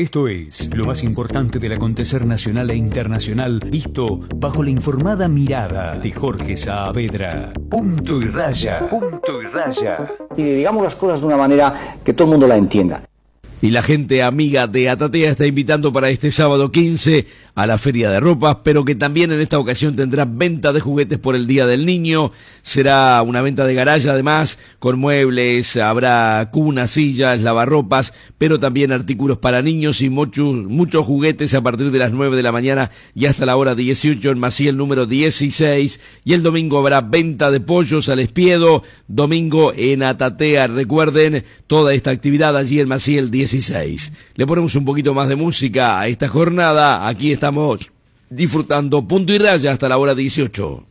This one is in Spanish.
Esto es lo más importante del acontecer nacional e internacional, visto bajo la informada mirada de Jorge Saavedra. Punto y raya. Punto y raya. Y digamos las cosas de una manera que todo el mundo la entienda. Y la gente amiga de Atatea está invitando para este sábado 15 a la Feria de Ropas, pero que también en esta ocasión tendrá venta de juguetes por el Día del Niño. Será una venta de garaje además, con muebles, habrá cunas, sillas, lavarropas, pero también artículos para niños y muchos juguetes a partir de las 9 de la mañana y hasta la hora 18 en Maciel número 16. Y el domingo habrá venta de pollos al espiedo, domingo en Atatea. Recuerden, toda esta actividad allí en Maciel 16. Le ponemos un poquito más de música a esta jornada. Aquí estamos disfrutando Punto y Raya hasta la hora 18.